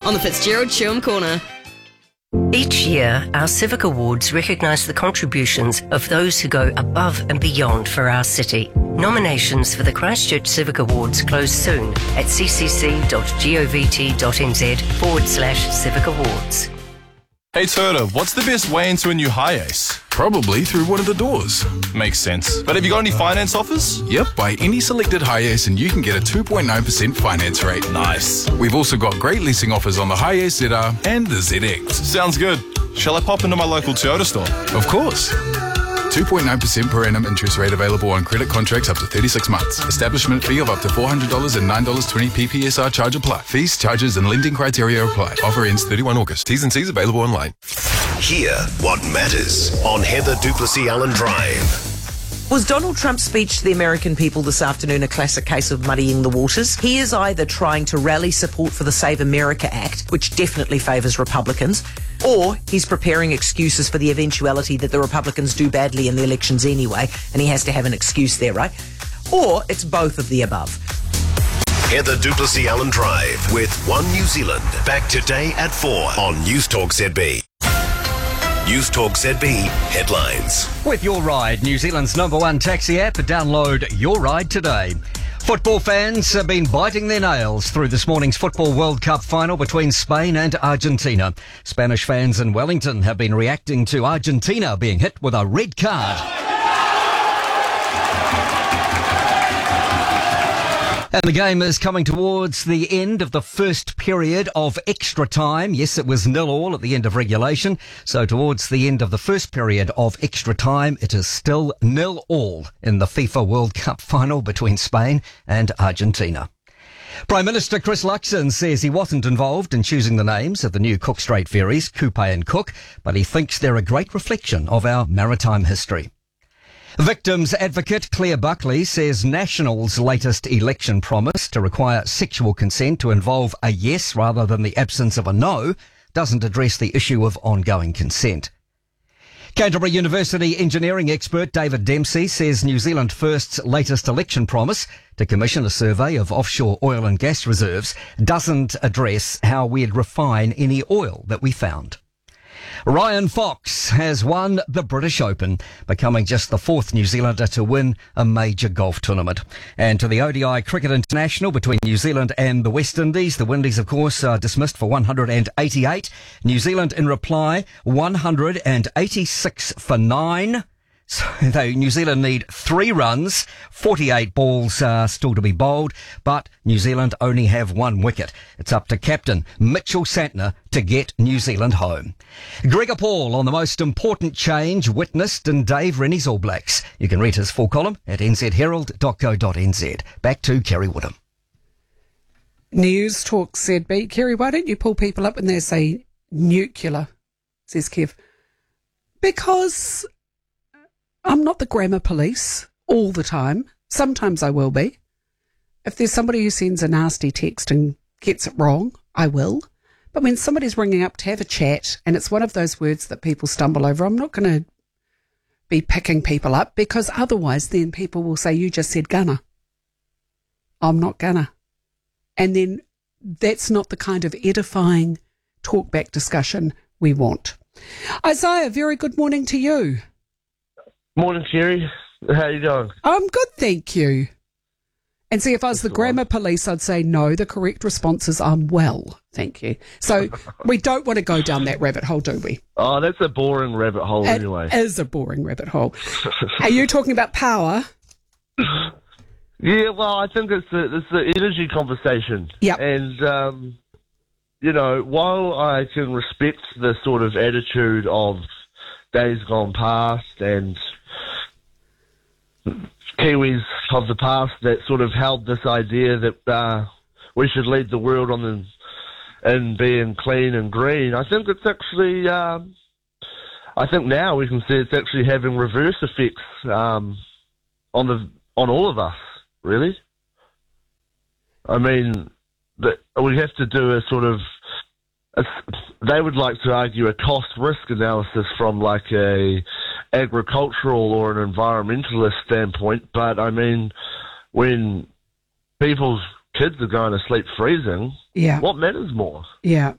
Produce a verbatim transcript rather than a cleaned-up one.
on the Fitzgerald Chewham Corner. Each year, our Civic Awards recognise the contributions of those who go above and beyond for our city. Nominations for the Christchurch Civic Awards close soon at ccc.govt.nz forward slash Civic Awards. Hey Turtle, what's the best way into a new Hi-Ace? Probably through one of the doors. Makes sense. But have you got any finance offers? Yep, buy any selected Hi-Ace and you can get a two point nine percent finance rate. Nice. We've also got great leasing offers on the Hi-Ace Z R and the Z X. Sounds good. Shall I pop into my local Toyota store? Of course. two point nine percent per annum interest rate available on credit contracts up to thirty-six months. Establishment fee of up to four hundred dollars and nine dollars twenty P P S R charge apply. Fees, charges and lending criteria apply. Offer ends thirty-first of August. T's and C's available online. Hear what matters on Heather Duplessis Allen Drive. Was Donald Trump's speech to the American people this afternoon a classic case of muddying the waters? He is either trying to rally support for the Save America Act, which definitely favours Republicans, or he's preparing excuses for the eventuality that the Republicans do badly in the elections anyway, and he has to have an excuse there, right? Or it's both of the above. Heather Duplessis Allen Drive with One New Zealand. Back today at four on News Talk Z B. News Talk Z B headlines. With Your Ride, New Zealand's number one taxi app, download Your Ride today. Football fans have been biting their nails through this morning's Football World Cup final between Spain and Argentina. Spanish fans in Wellington have been reacting to Argentina being hit with a red card. And the game is coming towards the end of the first period of extra time. Yes, it was nil all at the end of regulation. So towards the end of the first period of extra time, it is still nil all in the FIFA World Cup final between Spain and Argentina. Prime Minister Chris Luxon says he wasn't involved in choosing the names of the new Cook Strait ferries, Kupe and Cook, but he thinks they're a great reflection of our maritime history. Victims advocate Claire Buckley says National's latest election promise to require sexual consent to involve a yes rather than the absence of a no doesn't address the issue of ongoing consent. Canterbury University engineering expert David Dempsey says New Zealand First's latest election promise to commission a survey of offshore oil and gas reserves doesn't address how we'd refine any oil that we found. Ryan Fox has won the British Open, becoming just the fourth New Zealander to win a major golf tournament. And to the O D I Cricket International between New Zealand and the West Indies, the Windies, of course, are dismissed for one hundred eighty-eight. New Zealand, in reply, one hundred eighty-six for nine. So they, New Zealand need three runs, forty-eight balls uh, still to be bowled, but New Zealand only have one wicket. It's up to captain Mitchell Santner to get New Zealand home. Gregor Paul on the most important change witnessed in Dave Rennie's All Blacks. You can read his full column at n z herald dot co dot n z. Back to Kerry Woodham. News Talk Z B. Kerry, why don't you pull people up when they say nuclear, says Kev? Because I'm not the grammar police all the time. Sometimes I will be. If there's somebody who sends a nasty text and gets it wrong, I will. But when somebody's ringing up to have a chat and it's one of those words that people stumble over, I'm not going to be picking people up, because otherwise then people will say, you just said gunner. I'm not gunner. And then that's not the kind of edifying talk-back discussion we want. Isaiah, very good morning to you. Morning, Kerry. How you doing? I'm good, thank you. And see, if I was the grammar police, I'd say no. The correct response is I'm well, thank you. So we don't want to go down that rabbit hole, do we? Oh, that's a boring rabbit hole it anyway. It is a boring rabbit hole. Are you talking about power? Yeah, well, I think it's the, it's the energy conversation. Yeah. And, um, you know, while I can respect the sort of attitude of days gone past and Kiwis of the past that sort of held this idea that uh, we should lead the world on the, in being clean and green, I think it's actually, um, I think now we can see it's actually having reverse effects um, on the on all of us, really. I mean, that we have to do a sort of, a, they would like to argue a cost-risk analysis from like a agricultural or an environmentalist standpoint, but I mean, when people's kids are going to sleep freezing, yeah. what matters more? Yeah.